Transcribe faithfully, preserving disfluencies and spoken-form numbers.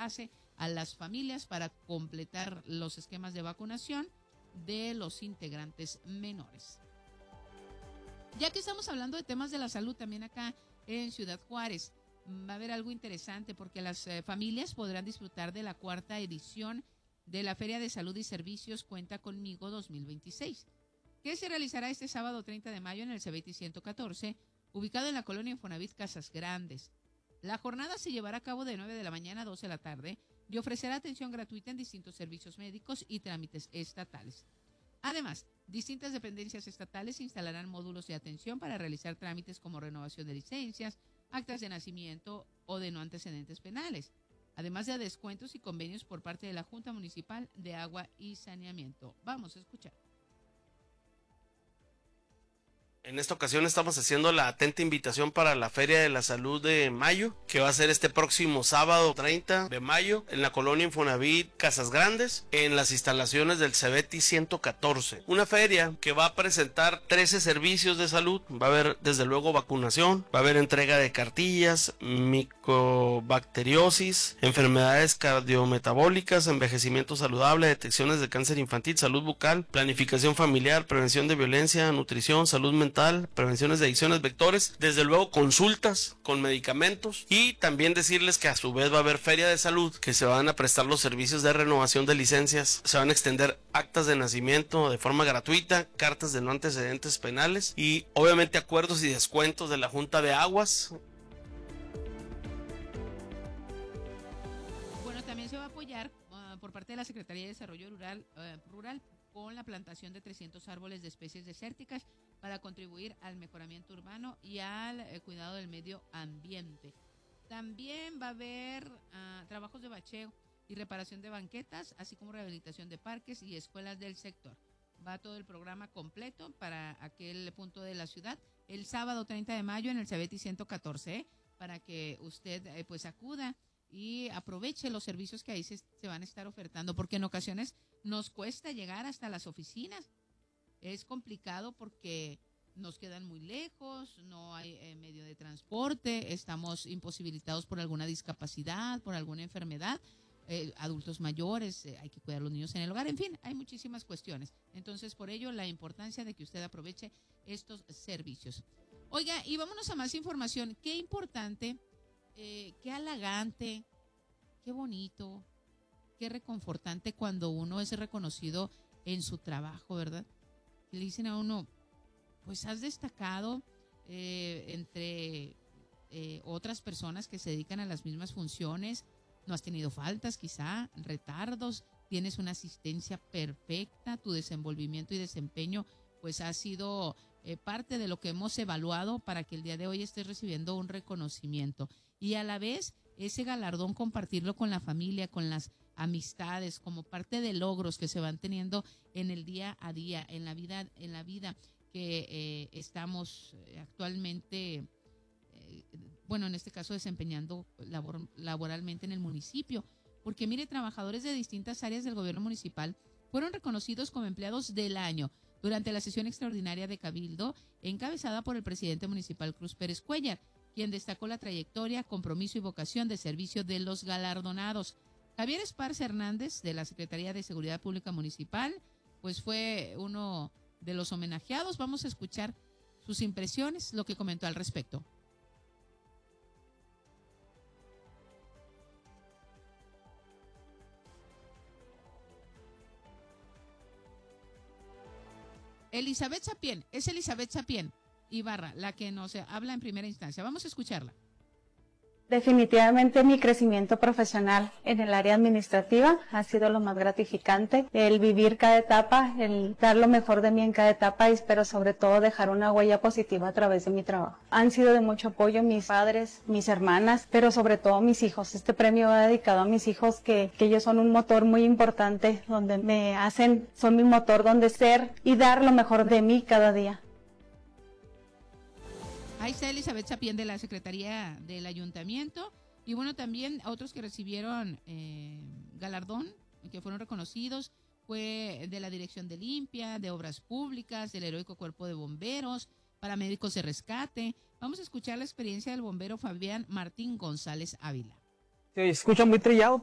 hace a las familias para completar los esquemas de vacunación de los integrantes menores. Ya que estamos hablando de temas de la salud, también acá en Ciudad Juárez va a haber algo interesante porque las eh, familias podrán disfrutar de la cuarta edición de la Feria de Salud y Servicios Cuenta Conmigo dos mil veintiséis, que se realizará este sábado treinta de mayo en el Cebetis ciento catorce, ubicado en la colonia Infonavit Casas Grandes. La jornada se llevará a cabo de nueve de la mañana a doce de la tarde y ofrecerá atención gratuita en distintos servicios médicos y trámites estatales. Además, distintas dependencias estatales instalarán módulos de atención para realizar trámites como renovación de licencias, actas de nacimiento o de no antecedentes penales, además de descuentos y convenios por parte de la Junta Municipal de Agua y Saneamiento. Vamos a escuchar. En esta ocasión estamos haciendo la atenta invitación para la Feria de la Salud de mayo, que va a ser este próximo sábado treinta de mayo en la colonia Infonavit Casas Grandes, en las instalaciones del Cebetis ciento catorce. Una feria que va a presentar trece servicios de salud. Va a haber desde luego vacunación, va a haber entrega de cartillas, micobacteriosis, enfermedades cardiometabólicas, envejecimiento saludable, detecciones de cáncer infantil, salud bucal, planificación familiar, prevención de violencia, nutrición, salud mental, prevenciones de adicciones, vectores, desde luego consultas con medicamentos, y también decirles que a su vez va a haber feria de salud, que se van a prestar los servicios de renovación de licencias, se van a extender actas de nacimiento de forma gratuita, cartas de no antecedentes penales y obviamente acuerdos y descuentos de la Junta de Aguas. Bueno, también se va a apoyar uh, por parte de la Secretaría de Desarrollo Rural, uh, Rural con la plantación de trescientos árboles de especies desérticas para contribuir al mejoramiento urbano y al eh, cuidado del medio ambiente. También va a haber uh, trabajos de bacheo y reparación de banquetas, así como rehabilitación de parques y escuelas del sector. Va todo el programa completo para aquel punto de la ciudad el sábado treinta de mayo en el Cebetis ciento catorce, ¿eh? Para que usted eh, pues acuda y aproveche los servicios que ahí se, se van a estar ofertando, porque en ocasiones nos cuesta llegar hasta las oficinas. Es complicado porque nos quedan muy lejos, no hay eh, medio de transporte, estamos imposibilitados por alguna discapacidad, por alguna enfermedad, eh, adultos mayores, eh, hay que cuidar a los niños en el hogar, en fin, hay muchísimas cuestiones. Entonces, por ello, la importancia de que usted aproveche estos servicios. Oiga, y vámonos a más información. Qué importante, eh, qué halagante, qué bonito, qué reconfortante cuando uno es reconocido en su trabajo, ¿verdad? Le dicen a uno, pues has destacado eh, entre eh, otras personas que se dedican a las mismas funciones, no has tenido faltas quizá, retardos, tienes una asistencia perfecta, tu desenvolvimiento y desempeño pues ha sido eh, parte de lo que hemos evaluado para que el día de hoy estés recibiendo un reconocimiento. Y a la vez ese galardón compartirlo con la familia, con las amistades, como parte de logros que se van teniendo en el día a día, en la vida, en la vida que eh, estamos actualmente, eh, bueno, en este caso desempeñando labor, laboralmente en el municipio. Porque mire, trabajadores de distintas áreas del gobierno municipal fueron reconocidos como empleados del año durante la sesión extraordinaria de Cabildo, encabezada por el presidente municipal Cruz Pérez Cuellar, quien destacó la trayectoria, compromiso y vocación de servicio de los galardonados. Javier Esparza Hernández, de la Secretaría de Seguridad Pública Municipal, pues fue uno de los homenajeados. Vamos a escuchar sus impresiones, lo que comentó al respecto. Elizabeth Sapien, es Elizabeth Sapien Ibarra la que nos habla en primera instancia. Vamos a escucharla. Definitivamente mi crecimiento profesional en el área administrativa ha sido lo más gratificante, el vivir cada etapa, el dar lo mejor de mí en cada etapa, y pero sobre todo dejar una huella positiva a través de mi trabajo. Han sido de mucho apoyo mis padres, mis hermanas, pero sobre todo mis hijos. Este premio va dedicado a mis hijos, que, que ellos son un motor muy importante, donde me hacen, son mi motor donde ser y dar lo mejor de mí cada día. Ahí está Elizabeth Sapien de la Secretaría del Ayuntamiento. Y bueno, también otros que recibieron eh, galardón, que fueron reconocidos, fue de la Dirección de Limpia, de Obras Públicas, del Heroico Cuerpo de Bomberos, paramédicos de rescate. Vamos a escuchar la experiencia del bombero Fabián Martín González Ávila. Se escucha muy trillado,